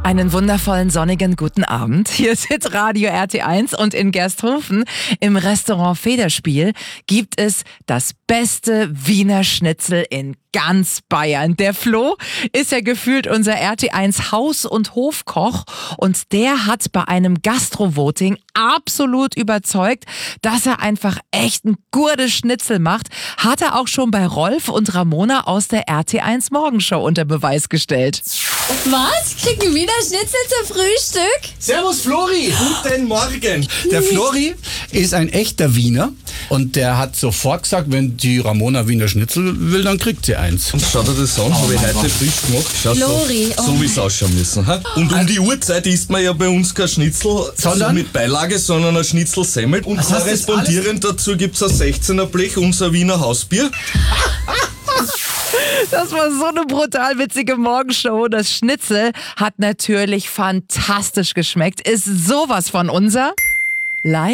Einen wundervollen sonnigen guten Abend. Hier ist Radio RT1 und in Gersthofen im Restaurant Federspiel gibt es das beste Wiener Schnitzel in ganz Bayern. Der Flo ist ja gefühlt unser RT1 Haus- und Hofkoch und der hat bei einem Gastro-Voting absolut überzeugt, dass er einfach echt ein gutes Schnitzel macht. Hat er auch schon bei Rolf und Ramona aus der RT1 Morgenshow unter Beweis gestellt. Was? Kriegen Wiener Schnitzel zum Frühstück? Servus Flori, guten Morgen. Der Flori ist ein echter Wiener und der hat sofort gesagt, wenn die Ramona Wiener Schnitzel will, dann kriegt sie eins. Und schaut euch das an, habe ich heute frisch gemacht. Schaut Flori, so wie es ausschauen müssen. Ha? Und um die Uhrzeit isst man ja bei uns kein Schnitzel Sondern? so mit Beilage, sondern ein Schnitzelsemmel. Und Was heißt das korrespondierend dazu gibt es ein 16er Blech, unser Wiener Hausbier. Das war so eine brutal witzige Morgenshow. Das Schnitzel hat natürlich fantastisch geschmeckt. Ist sowas von unser Live